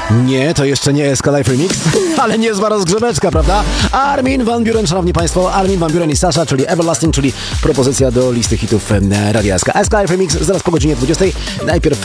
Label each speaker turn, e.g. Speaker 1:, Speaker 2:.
Speaker 1: Nie, to jeszcze nie SK Live Remix, ale niezła rozgrzeweczka, prawda? Armin van Buuren, szanowni państwo, Armin van Buuren i Sasha, czyli Everlasting, czyli propozycja do listy hitów Radia SK. SK Live Remix zaraz po godzinie 20. Najpierw